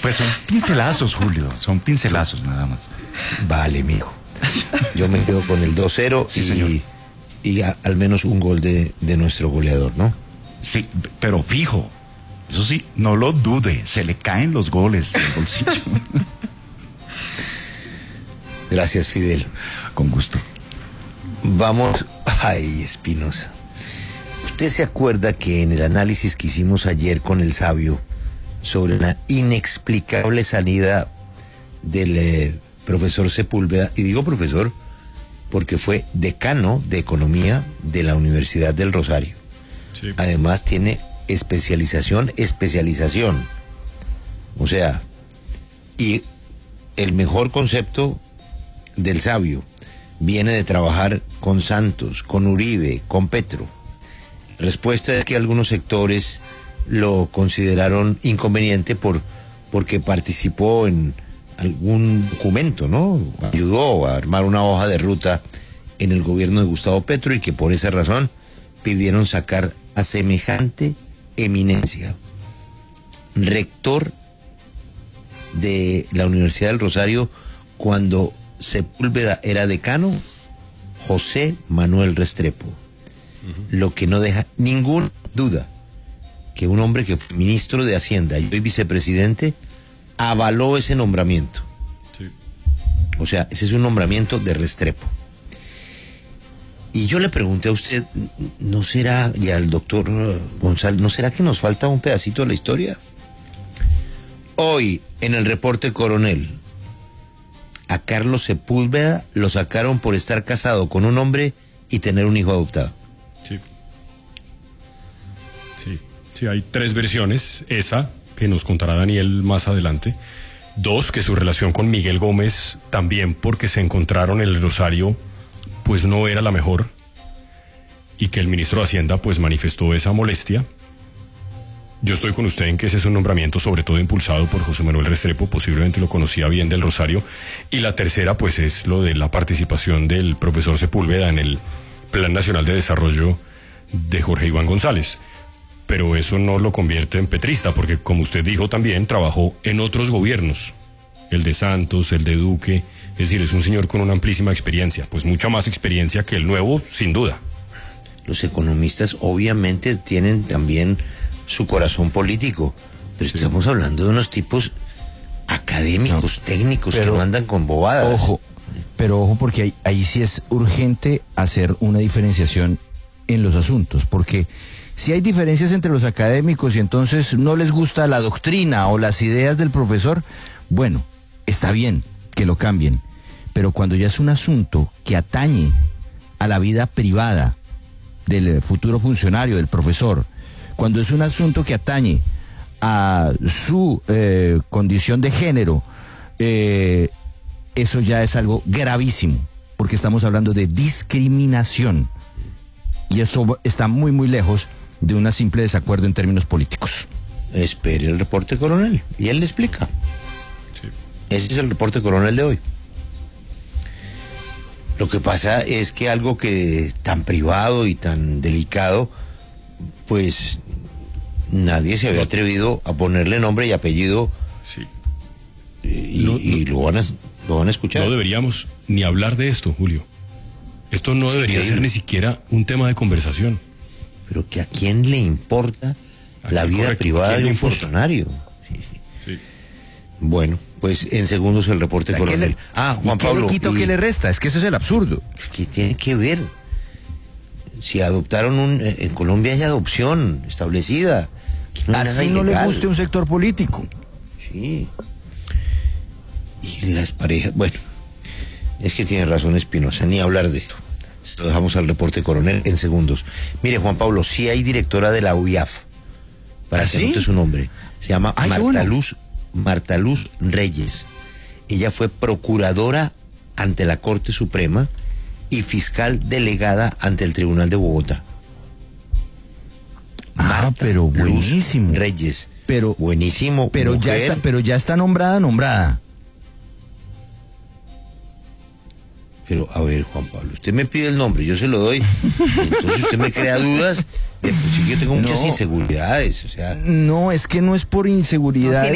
Pues son pincelazos, Julio, son pincelazos nada más. Vale, mijo. Yo me quedo con el 2-0 Sí, señor. y al menos un gol de nuestro goleador, ¿no? Sí, pero fijo. Eso sí, no lo dude, se le caen los goles del bolsillo. Gracias, Fidel. Con gusto. Vamos. Ay, Espinosa. ¿Usted se acuerda que en el análisis que hicimos ayer con el sabio sobre la inexplicable salida del profesor Sepúlveda, y digo profesor porque fue decano de Economía de la Universidad del Rosario? Sí. Además tiene especialización. O sea, y el mejor concepto del sabio viene de trabajar con Santos, con Uribe, con Petro. Respuesta es que algunos sectores lo consideraron inconveniente porque participó en algún documento, ¿no? Ayudó a armar una hoja de ruta en el gobierno de Gustavo Petro y que por esa razón pidieron sacar a semejante eminencia. Rector de la Universidad del Rosario cuando Sepúlveda era decano, José Manuel Restrepo. Lo que no deja ninguna duda que un hombre que fue ministro de Hacienda y hoy vicepresidente avaló ese nombramiento. Sí. O sea, ese es un nombramiento de Restrepo. Y yo le pregunté a usted, ¿no será, y al doctor González, ¿no será que nos falta un pedacito de la historia? Hoy, en el reporte Coronel, a Carlos Sepúlveda lo sacaron por estar casado con un hombre y tener un hijo adoptado. Sí. Sí. Sí, hay 3 versiones. Esa, que nos contará Daniel más adelante. 2, que su relación con Miguel Gómez, también porque se encontraron en el Rosario, pues no era la mejor. Y que el ministro de Hacienda, pues manifestó esa molestia. Yo estoy con usted en que ese es un nombramiento sobre todo impulsado por José Manuel Restrepo, posiblemente lo conocía bien del Rosario. Y la tercera, pues es lo de la participación del profesor Sepúlveda en el Plan Nacional de Desarrollo de Jorge Iván González. Pero eso no lo convierte en petrista, porque como usted dijo también, trabajó en otros gobiernos. El de Santos, el de Duque. Es decir, es un señor con una amplísima experiencia, pues mucha más experiencia que el nuevo, sin duda. Los economistas obviamente tienen también su corazón político, pero Sí. estamos hablando de unos tipos académicos, técnicos, que no andan con bobadas. Ojo, pero ojo, porque ahí sí es urgente hacer una diferenciación en los asuntos, porque si hay diferencias entre los académicos y entonces no les gusta la doctrina o las ideas del profesor, bueno, está bien que lo cambien, pero cuando ya es un asunto que atañe a la vida privada del futuro funcionario, del profesor, cuando es un asunto que atañe a su condición de género, eso ya es algo gravísimo, porque estamos hablando de discriminación, y eso está muy, muy lejos de un simple desacuerdo en términos políticos. Espere el reporte Coronel y él le explica. Sí. Ese es el reporte Coronel de hoy. Lo que pasa es que algo que tan privado y tan delicado, pues nadie se había atrevido a ponerle nombre y apellido, Sí. y lo van a escuchar. No deberíamos ni hablar de esto, Julio. Esto no debería ser ni siquiera un tema de conversación. Pero que a quién le importa la vida Correcto, ¿a privada quién de le un importa? funcionario. Sí. Sí. Bueno, pues en segundos el reporte ¿Qué Coronel. le- Juan ¿Y qué Pablo, le quito, y- qué le resta? Es que ese es el absurdo. ¿qué tiene que ver? Si adoptaron en Colombia hay adopción establecida. Aquí no hay nada Así no le ilegal. guste un sector político. Sí. Y las parejas, bueno, es que tiene razón Espinosa, ni hablar de esto. Se lo dejamos al reporte Coronel en segundos. Mire, Juan Pablo, sí hay directora de la UIAF, para ¿Ah, que sí? anote su nombre. Se llama Ay, qué Marta bueno. Marta Luz Reyes. Ella fue procuradora ante la Corte Suprema y fiscal delegada ante el Tribunal de Bogotá. Pero Luz buenísimo. Reyes. Pero, Buenísimo. pero mujer. ya está nombrada. Pero, a ver, Juan Pablo, usted me pide el nombre, yo se lo doy. Entonces usted me crea dudas. De, pues, sí que yo tengo muchas No. inseguridades, o sea. No, es que no es por inseguridad.